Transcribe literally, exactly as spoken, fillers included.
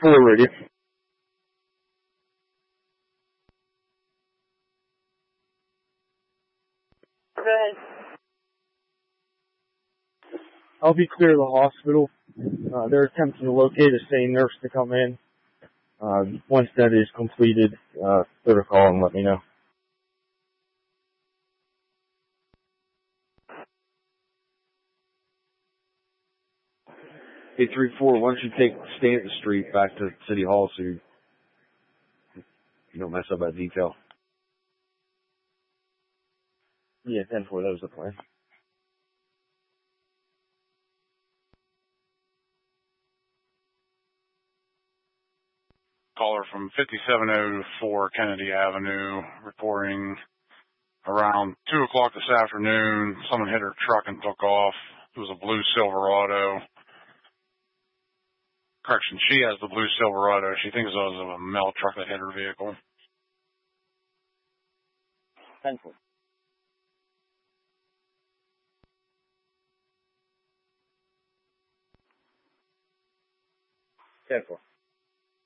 four radio. I'll be clear of the hospital. Uh, they're attempting to locate a sane nurse to come in. Uh, once that is completed, uh, put a call and let me know. Hey, three four, why don't you take Stanton Street back to City Hall so you, you don't mess up that detail. Yeah, ten four, that was the plan. Caller from fifty-seven oh four Kennedy Avenue reporting around two o'clock this afternoon, someone hit her truck and took off. It was a blue Silverado. Correction, she has the blue Silverado. She thinks it was a mail truck that hit her vehicle. ten four. ten four.